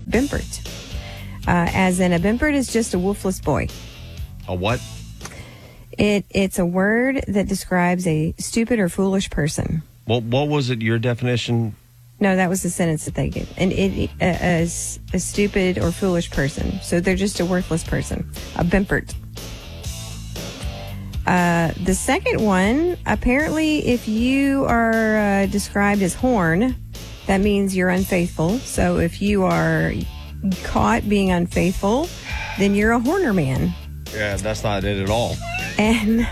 bimpert. As in, a bimpert is just a wolfless boy. A what? It's a word that describes a stupid or foolish person. Well, what was it, your definition? No, that was the sentence that they gave. And a stupid or foolish person. So they're just a worthless person. A bimpert. The second one, apparently, if you are described as horn, that means you're unfaithful. So if you are caught being unfaithful, then you're a horner man. Yeah, that's not it at all. And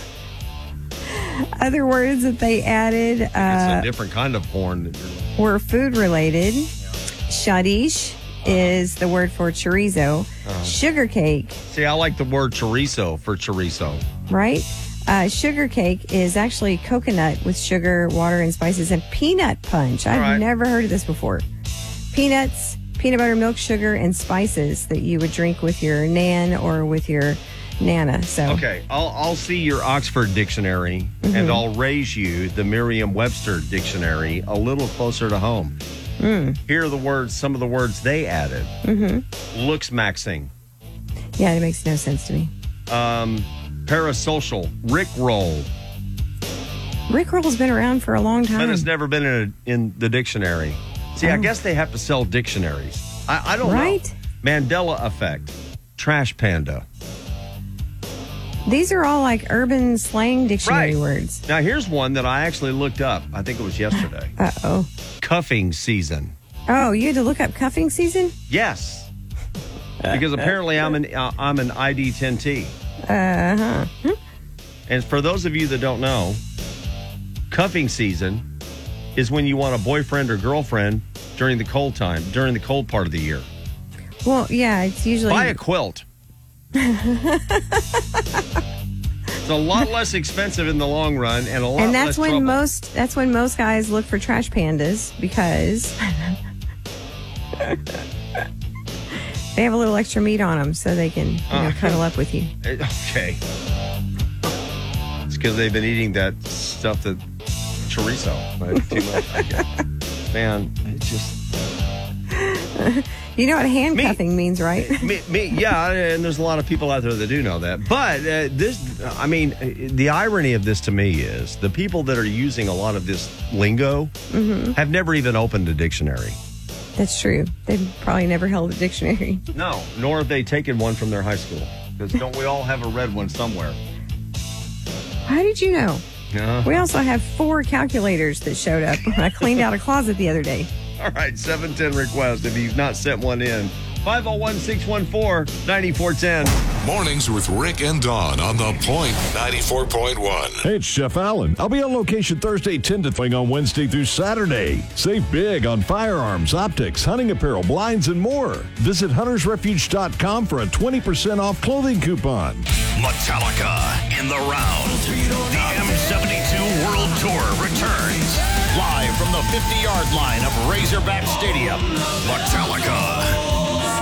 other words that they added It's a different kind of horn. Were food related. Shadish is the word for chorizo. Sugar cake. See, I like the word chorizo for chorizo. Right? Sugar cake is actually coconut with sugar, water, and spices, and peanut punch. I've never heard of this before. Peanuts, peanut butter, milk, sugar, and spices that you would drink with your nan or with your nana. So okay, I'll see your Oxford dictionary, and I'll raise you the Merriam-Webster dictionary a little closer to home. Here are the words, some of the words they added. Looks maxing. Yeah, it makes no sense to me. Parasocial, Rickroll. Rickroll's been around for a long time. But it's never been in the dictionary. See, I guess they have to sell dictionaries. I don't know. Mandela effect, trash panda. These are all like urban slang dictionary words. Now, here's one that I actually looked up. I think it was yesterday. Uh-oh. Cuffing season. Oh, you had to look up cuffing season? Yes. Because apparently I'm an ID 10T. And for those of you that don't know, cuffing season is when you want a boyfriend or girlfriend during the cold part of the year. Well, yeah, it's usually... Buy a quilt. It's a lot less expensive in the long run and a lot less trouble. That's when most guys look for trash pandas because they have a little extra meat on them so they can cuddle up with you. Okay. It's because they've been eating that stuff that chorizo. Too much, I guess. Man, it's just... You know what handcuffing means, right? Yeah, and there's a lot of people out there that do know that. But the irony of this to me is the people that are using a lot of this lingo have never even opened a dictionary. That's true. They've probably never held a dictionary. No, nor have they taken one from their high school. Because don't we all have a red one somewhere? How did you know? We also have 4 calculators that showed up when I cleaned out a closet the other day. All right, 710 request if you've not sent one in. 501-614-9410. Mornings with Rick and Dawn on The Point 94.1. Hey, it's Chef Allen. I'll be on location Thursday 10 to 3 on Wednesday through Saturday. Save big on firearms, optics, hunting apparel, blinds, and more. Visit huntersrefuge.com for a 20% off clothing coupon. Metallica in the round. The M72 World Tour returns. Live from the 50-yard line of Razorback Stadium. Metallica.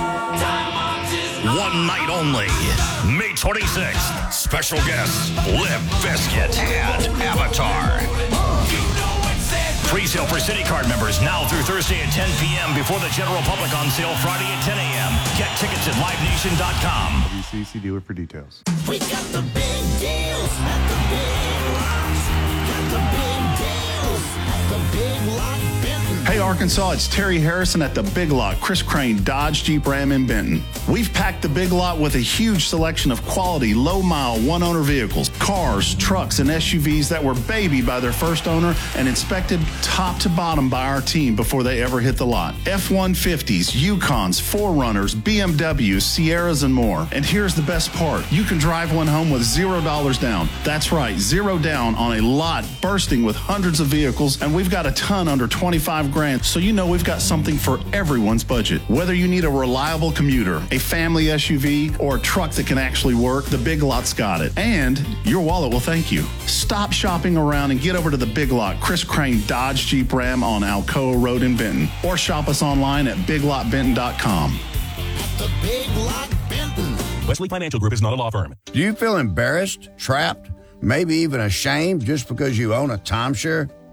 One night only. May 26th. Special guests, Limp Bizkit and Avatar. Pre-sale for City Card members now through Thursday at 10 p.m. before the general public on sale Friday at 10 a.m. Get tickets at livenation.com. WCC dealer for details. We got the big deals at the Big Lots. Got the big deals at the Big Lot Benton. Hey Arkansas, it's Terry Harrison at the Big Lot, Chris Crane, Dodge Jeep Ram in Benton. We've packed the Big Lot with a huge selection of quality, low-mile, one-owner vehicles, cars, trucks, and SUVs that were babied by their first owner and inspected top to bottom by our team before they ever hit the lot. F-150s, Yukons, 4Runners, BMWs, Sierras, and more. And here's the best part. You can drive one home with $0 down. That's right, 0 down on a lot bursting with hundreds of vehicles, and we've got a ton under 25 grand, so you know we've got something for everyone's budget. Whether you need a reliable commuter, a family SUV, or a truck that can actually work, the Big Lot's got it. And your wallet will thank you. Stop shopping around and get over to the Big Lot, Chris Crane Dodge Jeep Ram on Alcoa Road in Benton. Or shop us online at biglotbenton.com. The Big Lot Benton. Wesley Financial Group is not a law firm. Do you feel embarrassed, trapped, maybe even ashamed just because you own a timeshare?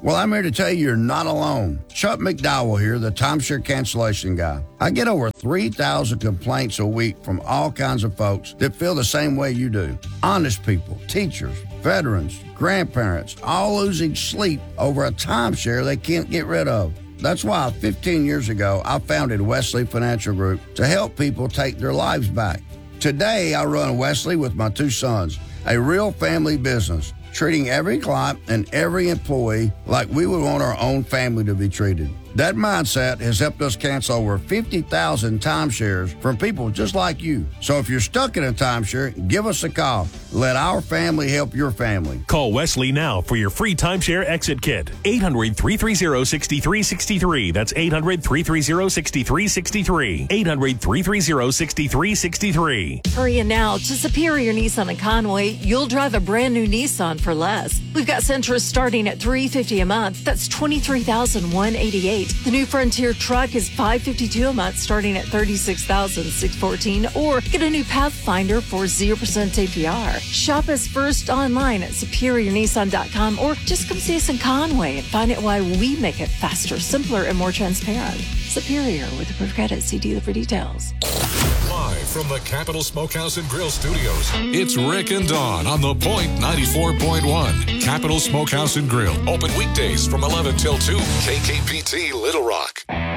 Well, I'm here to tell you you're not alone. Chuck McDowell here, the timeshare cancellation guy. I get over 3,000 complaints a week from all kinds of folks that feel the same way you do. Honest people, teachers, veterans, grandparents, all losing sleep over a timeshare they can't get rid of. That's why 15 years ago, I founded Wesley Financial Group to help people take their lives back. Today, I run Wesley with my 2 sons, a real family business, treating every client and every employee like we would want our own family to be treated. That mindset has helped us cancel over 50,000 timeshares from people just like you. So if you're stuck in a timeshare, give us a call. Let our family help your family. Call Wesley now for your free timeshare exit kit. 800-330-6363. That's 800-330-6363. 800-330-6363. Hurry now to Superior Nissan in Conway. You'll drive a brand new Nissan for less. We've got Sentra starting at $350 a month. That's $23,188. The new Frontier truck is $552 a month, starting at $36,614. Or get a new Pathfinder for 0% APR. Shop us first online at SuperiorNissan.com, or just come see us in Conway and find out why we make it faster, simpler, and more transparent. Superior with approved credit. See dealer for details. Live from the Capital Smokehouse and Grill Studios, it's Rick and Dawn on The Point 94.1. Capital Smokehouse and Grill. Open weekdays from 11 till 2. KKPT Little Rock.